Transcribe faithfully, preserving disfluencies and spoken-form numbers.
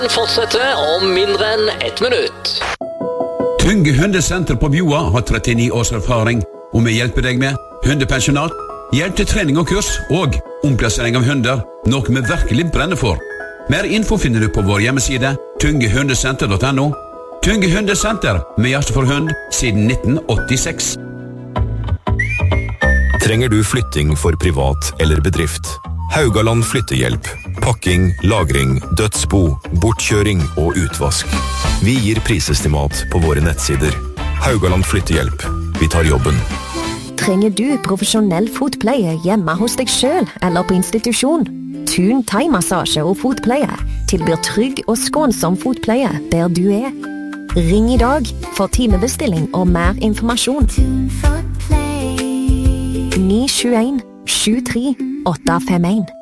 Fortsetter om mindre enn ett minutt. Tunge hundesenter på Bjoa har trettini års erfaring, og vi hjelper deg med hundepensjonat, hjelp til trening og kurs, og omplassering av hunder, noe vi virkelig brenner for. Mer info finner du på vår hjemmeside, tungehundesenter punktum no. Tunge hundesenter, med hjerte for hund, siden nitten åttiseks. Trenger du flytting for privat eller bedrift? Haugaland flyttehjelp. Pakking, lagring, dødsbo, bortkjøring og utvask. Vi gir prisestimat på våre nettsider. Haugaland flyttehjelp. Vi tar jobben. Trenger du profesjonell fotpleie hjemme hos deg selv eller på institusjon? Thun thai-massasje og fotpleie tilbyr trygg og skånsom fotpleie der du er. Ring i dag for timebestilling og mer informasjon. ni sju en sju tre åtte fem en